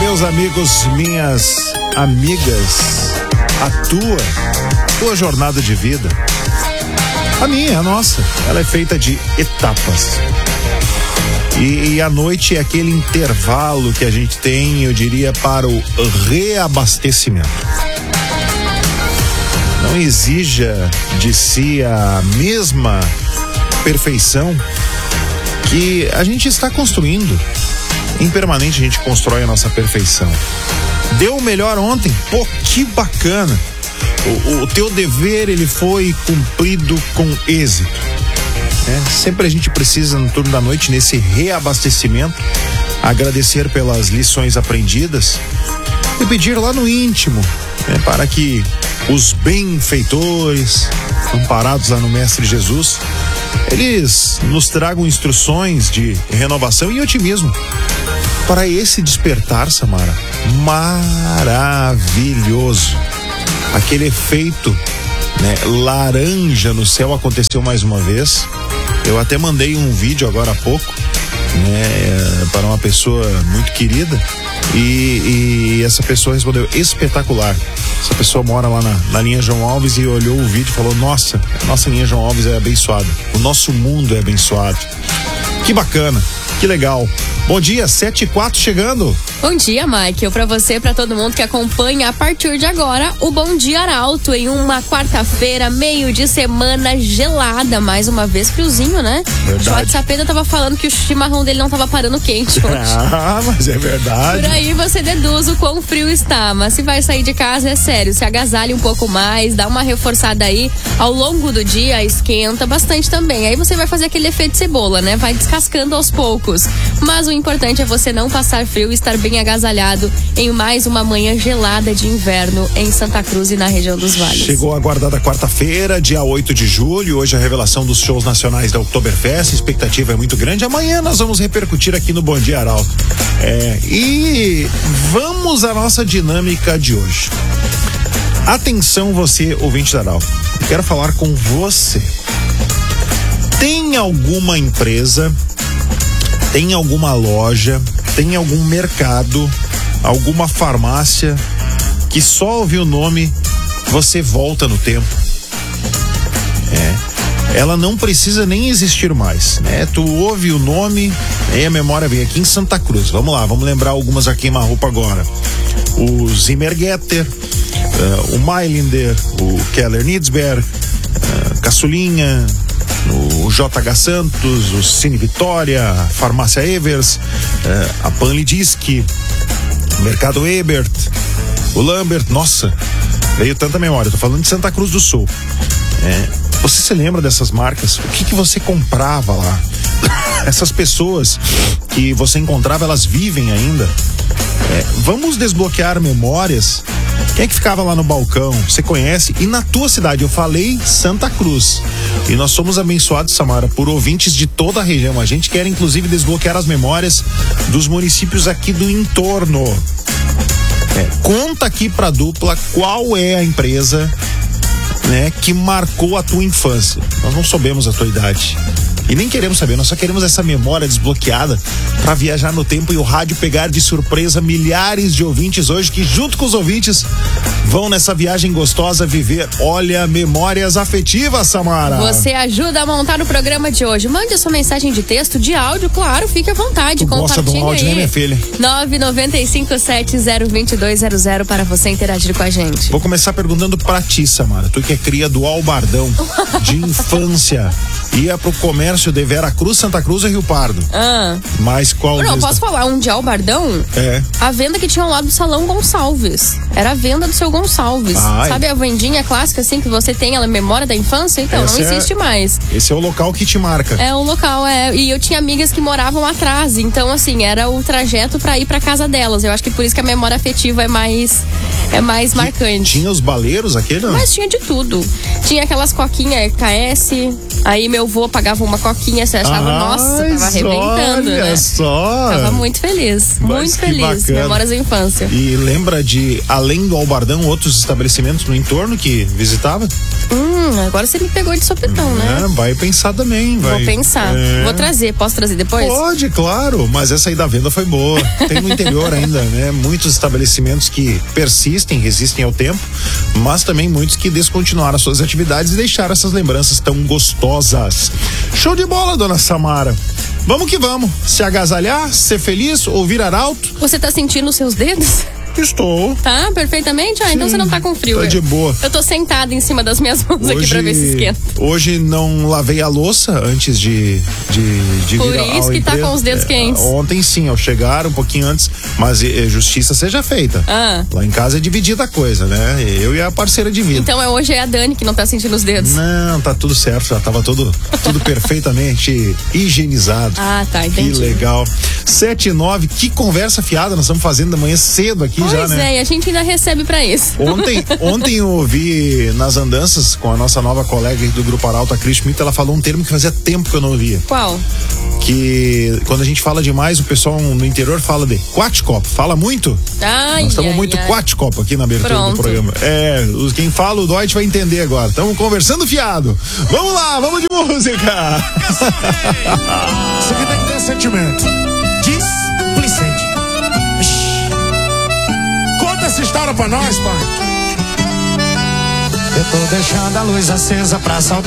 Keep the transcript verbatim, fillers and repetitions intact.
Meus amigos, minhas amigas, a tua, tua jornada de vida, a minha, a nossa, ela é feita de etapas. E, e a noite é aquele intervalo que a gente tem, eu diria, para o reabastecimento. Não exija de si a mesma perfeição que a gente está construindo. Em permanente a gente constrói a nossa perfeição. Deu o melhor ontem? Pô, que bacana. O, o teu dever, ele foi cumprido com êxito. É, sempre a gente precisa, no turno da noite, nesse reabastecimento, agradecer pelas lições aprendidas e pedir lá no íntimo, né, para que os benfeitores, amparados lá no Mestre Jesus, eles nos tragam instruções de renovação e otimismo para esse despertar, Samara, maravilhoso. Aquele efeito, né, laranja no céu aconteceu mais uma vez. Eu até mandei um vídeo agora há pouco, né, para uma pessoa muito querida, e, e essa pessoa respondeu: espetacular. Essa pessoa mora lá na, na linha João Alves e olhou o vídeo e falou: nossa, a nossa linha João Alves é abençoada, o nosso mundo é abençoado. Que bacana, que legal. Bom dia, sete e quatro chegando. Bom dia, Michael, pra você, pra todo mundo que acompanha a partir de agora o Bom Dia Arauto em uma quarta-feira, meio de semana gelada, mais uma vez friozinho, né? Verdade. O Sapeda tava falando que o chimarrão dele não tava parando quente hoje. Ah, mas é verdade. Por aí você deduz o quão frio está, mas se vai sair de casa, é sério, se agasalhe um pouco mais, dá uma reforçada aí, ao longo do dia esquenta bastante também, aí você vai fazer aquele efeito cebola, né? Vai descascando aos poucos, mas o importante é você não passar frio e estar bem agasalhado em mais uma manhã gelada de inverno em Santa Cruz e na região dos Vales. Chegou a aguardada quarta-feira, dia oito de julho, hoje a revelação dos shows nacionais da Oktoberfest, a expectativa é muito grande. Amanhã nós vamos repercutir aqui no Bom Dia Arauto. É, e vamos à nossa dinâmica de hoje. Atenção, você, ouvinte da Arauto, quero falar com você. Tem alguma empresa, tem alguma loja, tem algum mercado, alguma farmácia que só ouvir o nome você volta no tempo? É, ela não precisa nem existir mais, né? Tu ouve o nome e a memória vem. Aqui em Santa Cruz, vamos lá, vamos lembrar algumas a queima-roupa agora. O Zimmergetter, uh, o Meilinder, o Keller Niedzberg, uh, Caçulinha, o J H Santos, o Cine Vitória, a Farmácia Evers, eh, a Panlidisc, o Mercado Ebert, o Lambert. Nossa, veio tanta memória. Tô falando de Santa Cruz do Sul. É, você se lembra dessas marcas? O que que você comprava lá? Essas pessoas que você encontrava, elas vivem ainda? É, vamos desbloquear memórias. Quem é que ficava lá no balcão? Você conhece? E na tua cidade, eu falei Santa Cruz. E nós somos abençoados, Samara, por ouvintes de toda a região. A gente quer, inclusive, desbloquear as memórias dos municípios aqui do entorno. É, conta aqui pra dupla qual é a empresa, né, que marcou a tua infância. Nós não soubemos a tua idade. E nem queremos saber, nós só queremos essa memória desbloqueada para viajar no tempo e o rádio pegar de surpresa milhares de ouvintes hoje que, junto com os ouvintes, vão nessa viagem gostosa viver, olha, memórias afetivas, Samara. Você ajuda a montar o programa de hoje. Mande a sua mensagem de texto, de áudio, claro, fique à vontade. Tu gosta de um áudio, né, minha filha? nove nove cinco sete zero dois dois zero zero para você interagir com a gente. Vou começar perguntando pra ti, Samara. Tu que é cria do Albardão, de infância, ia pro comércio de Vera Cruz, Santa Cruz e Rio Pardo. Ah. Mas qual... Não, posso falar, um de Albardão? É. A venda que tinha ao lado do Salão Gonçalves. Era a venda do seu Gonçalves. Ai. Sabe a vendinha clássica, assim, que você tem ela memória da infância? Então, esse não existe é, mais. Esse é o local que te marca. É o local, é. E eu tinha amigas que moravam atrás, então, assim, era o trajeto pra ir pra casa delas. Eu acho que por isso que a memória afetiva é mais, é mais marcante. Tinha os baleiros, aquele? Não? Mas tinha de tudo. Tinha aquelas coquinhas K S, aí meu avô pagava uma coquinha, você achava, Ai, nossa, tava arrebentando, olha né? só. Tava muito feliz, Mas muito que feliz. bacana. Memórias da infância. E lembra de, além do Albardão, outros estabelecimentos no entorno que visitava? Hum, agora você me pegou de sopetão, né? É, vai pensar também. Vai. Vou pensar. É. Vou trazer, posso trazer depois? Pode, claro, mas essa aí da venda foi boa. Tem no interior ainda, né? Muitos estabelecimentos que persistem, resistem ao tempo, mas também muitos que descontinuaram as suas atividades e deixaram essas lembranças tão gostosas. Show de bola, dona Samara. Vamos que vamos. Se agasalhar, ser feliz, ouvir Arauto. Você tá sentindo os seus dedos? Estou. Tá, perfeitamente? Ah, então você não tá com frio. Tá de boa. Eu tô sentada em cima das minhas mãos aqui pra ver se esquenta. Hoje não lavei a louça antes de, de, de Por vir ao isso que tá emprego. com os dedos É, quentes. Ontem sim, ao chegar um pouquinho antes, mas é, justiça seja feita. Ah. Lá em casa é dividida a coisa, né? Eu e a parceira de vida. Então é, hoje é a Dani que não tá sentindo os dedos. Não, tá tudo certo, já tava tudo, tudo perfeitamente higienizado. Ah, tá, entendi. Que legal. sete e nove, que conversa fiada nós estamos fazendo da manhã cedo aqui Pois já, né? é, e a gente ainda recebe pra isso. Ontem, ontem eu ouvi nas andanças com a nossa nova colega do Grupo Arauto, a Cris Schmidt, ela falou um termo que fazia tempo que eu não ouvia. Qual? Que quando a gente fala demais, o pessoal no interior fala de quatcopo. Fala muito? Ai, Nós estamos ai, muito ai. quatcopo aqui na abertura Pronto. do programa. É, os- quem fala o Deutsch vai entender agora. Estamos conversando fiado. Vamos lá, vamos de música. Isso aqui tem que ter sentimento. Displicente. Ixi. Conta essa história pra nós, pai. Eu tô deixando a luz acesa pra saudade.